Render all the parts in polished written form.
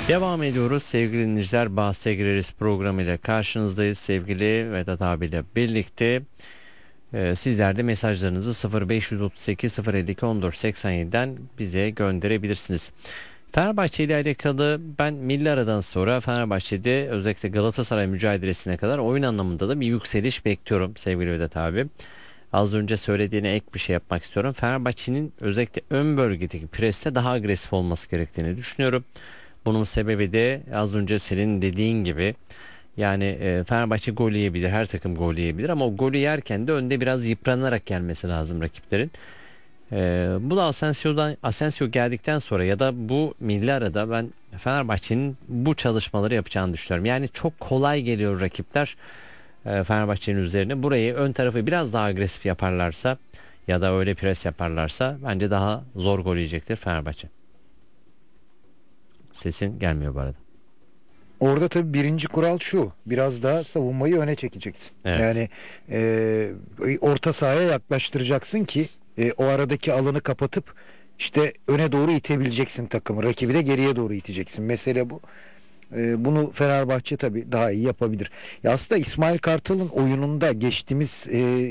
Devam ediyoruz sevgili dinleyiciler. Bahse Gireriz programıyla karşınızdayız. Sevgili Vedat abiyle birlikte sizler de mesajlarınızı 0538 052 1487'den bize gönderebilirsiniz. Fenerbahçe ile alakalı ben milli aradan sonra Fenerbahçe'de özellikle Galatasaray mücadelesine kadar oyun anlamında da bir yükseliş bekliyorum sevgili Vedat abi. Az önce söylediğine ek bir şey yapmak istiyorum. Fenerbahçe'nin özellikle ön bölgedeki preste daha agresif olması gerektiğini düşünüyorum. Bunun sebebi de az önce senin dediğin gibi yani Fenerbahçe gol yiyebilir, her takım gol yiyebilir ama o golü yerken de önde biraz yıpranarak gelmesi lazım rakiplerin. Bu da Asensio geldikten sonra ya da bu milli arada ben Fenerbahçe'nin bu çalışmaları yapacağını düşünüyorum. Yani çok kolay geliyor rakipler Fenerbahçe'nin üzerine. Burayı ön tarafı biraz daha agresif yaparlarsa ya da öyle pres yaparlarsa bence daha zor gol yiyecektir Fenerbahçe. Sesin gelmiyor bu arada. Orada tabii birinci kural şu. Biraz daha savunmayı öne çekeceksin. Evet. Yani orta sahaya yaklaştıracaksın ki o aradaki alanı kapatıp işte öne doğru itebileceksin takımı. Rakibi de geriye doğru iteceksin. Mesele bu. Bunu Fenerbahçe tabii daha iyi yapabilir. Ya aslında İsmail Kartal'ın oyununda geçtiğimiz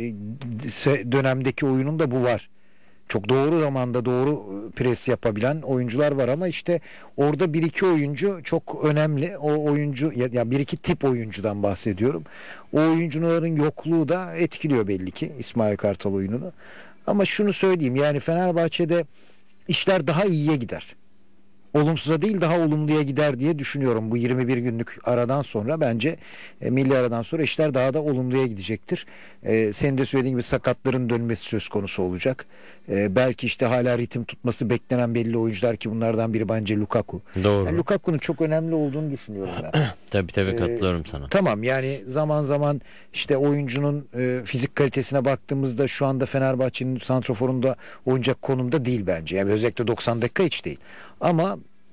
dönemdeki oyununda bu var. Çok doğru zamanda doğru pres yapabilen oyuncular var ama işte orada bir iki oyuncu çok önemli. O oyuncu ya bir iki tip oyuncudan bahsediyorum. O oyuncuların yokluğu da etkiliyor belli ki İsmail Kartal oyununu. Ama şunu söyleyeyim, yani Fenerbahçe'de işler daha iyiye gider. Olumsuza değil daha olumluya gider diye düşünüyorum. Bu 21 günlük aradan sonra bence milli aradan sonra işler daha da olumluya gidecektir. Senin de söylediğin gibi sakatların dönmesi söz konusu olacak. Belki işte hala ritim tutması beklenen belli oyuncular ki bunlardan biri bence Lukaku. Doğru. Yani Lukaku'nun çok önemli olduğunu düşünüyorum ben. Tabii katılıyorum sana. Tamam, yani zaman zaman işte oyuncunun fizik kalitesine baktığımızda şu anda Fenerbahçe'nin santraforunda oynayacak konumda değil bence. Yani özellikle 90 dakika hiç değil. Ama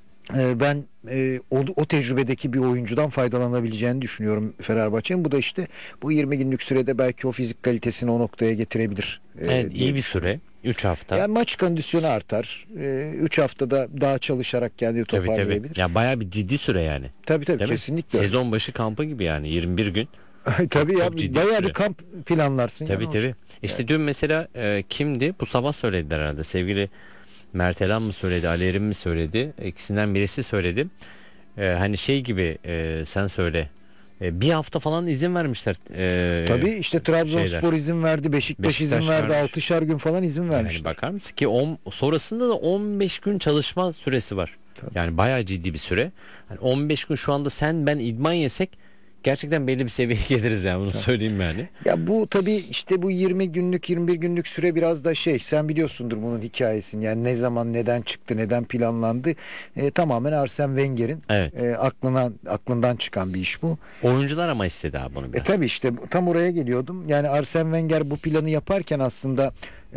ben o tecrübedeki bir oyuncudan faydalanabileceğini düşünüyorum Fenerbahçe'nin. Bu da işte bu 20 günlük sürede belki o fizik kalitesini o noktaya getirebilir. Evet, iyi diye bir süre. 3 hafta. Yani maç kondisyonu artar. 3 haftada daha çalışarak kendini Tabii. toparlayabilir. Ya bayağı bir ciddi süre yani. Tabii Değil mi? kesinlikle öyle. Sezon başı kampı gibi yani 21 gün. Tabii ya, çok ciddi bayağı süre. bir kamp planlarsın. Tabii. İşte dün mesela kimdi? Bu sabah söylediler herhalde. Sevgili Mert Elan mı söyledi, Ali Erim mi söyledi? İkisinden birisi söyledi. Hani şey gibi sen söyle. Bir hafta falan izin vermişler. Tabii işte Trabzonspor şeyler. izin verdi, Beşiktaş izin Beşiktaş verdi, vermiş. 6'şar gün falan izin Yani vermişler. bakar mısın ki sonrasında da 15 gün çalışma süresi var. Tabii. Yani bayağı ciddi bir süre. Hani 15 gün şu anda sen ben idman yesek gerçekten belli bir seviyeye geliriz yani bunu söyleyeyim yani. Ya bu tabii işte bu 20 günlük 21 günlük süre biraz da sen biliyorsundur bunun hikayesini, yani ne zaman neden çıktı neden planlandı, tamamen Arsene Wenger'in Evet. aklından çıkan bir iş bu. Oyuncular ama istedi abi bunu biraz. Tabii işte tam oraya geliyordum. Yani Arsene Wenger bu planı yaparken aslında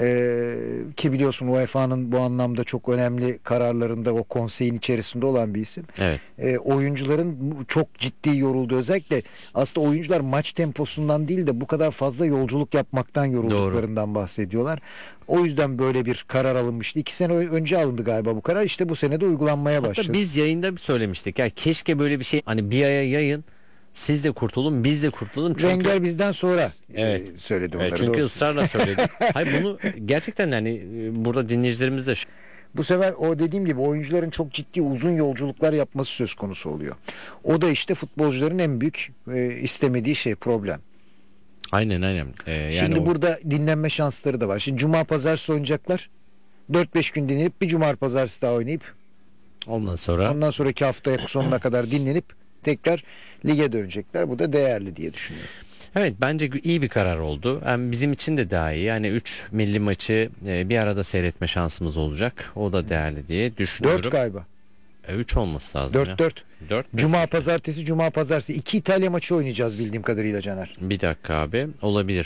ki biliyorsun UEFA'nın bu anlamda çok önemli kararlarında o konseyin içerisinde olan bir isim. Evet. Oyuncuların çok ciddi yoruldu. Özellikle aslında oyuncular maç temposundan değil de bu kadar fazla yolculuk yapmaktan yorulduklarından bahsediyorlar. O yüzden böyle bir karar alınmıştı. 2 sene önce alındı galiba bu karar. İşte bu sene de uygulanmaya başladı. Hatta biz yayında bir söylemiştik ya keşke böyle bir şey hani bir aya yayın. Siz de kurtulun, biz de kurtulun. Çünkü Wenger bizden sonra evet. söyledi Evet, onları. çünkü Doğru. ısrarla söyledi. Hayır bunu gerçekten yani burada dinleyicilerimiz de Bu sefer o dediğim gibi oyuncuların çok ciddi uzun yolculuklar yapması söz konusu oluyor. O da işte futbolcuların en büyük istemediği problem. aynen. Yani Şimdi burada dinlenme şansları da var. Şimdi cuma pazartesi oynayacaklar. 4-5 gün dinlenip bir cuma pazartesi daha oynayıp ondan sonraki hafta sonuna kadar dinlenip tekrar lige dönecekler. Bu da değerli diye düşünüyorum. evet bence iyi bir karar oldu. Hem bizim için de daha iyi. Yani 3 milli maçı bir arada seyretme şansımız olacak. O da değerli diye düşünüyorum. 4 galiba. 3 olması lazım 4-4. ya. 4 Cuma pazartesi. 2 İtalya maçı oynayacağız bildiğim kadarıyla Caner. Bir dakika abi olabilir.